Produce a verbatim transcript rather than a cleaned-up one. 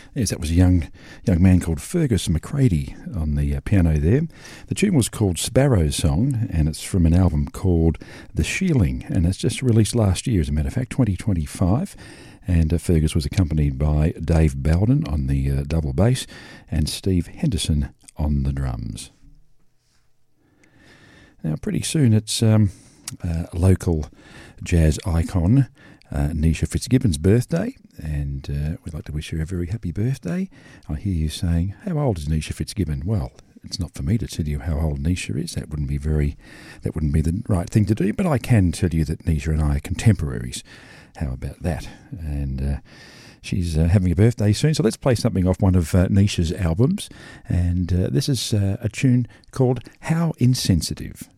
Yes, that was a young young man called Fergus McCready on the uh, piano there. The tune was called Sparrow Song, and it's from an album called The Shealing, and it's just released last year, as a matter of fact, twenty twenty-five. And uh, Fergus was accompanied by Dave Bowden on the uh, double bass and Steve Henderson on the drums. Now, pretty soon it's um, a local jazz icon, Uh, Nisha Fitzgibbon's birthday, and uh, we'd like to wish her a very happy birthday. I hear you saying, how old is Nisha Fitzgibbon? Well, it's not for me to tell you how old Nisha is. That wouldn't be very, that wouldn't be the right thing to do, but I can tell you that Nisha and I are contemporaries. How about that? And uh, she's uh, having a birthday soon, so let's play something off one of uh, Nisha's albums, and uh, this is uh, a tune called How Insensitive.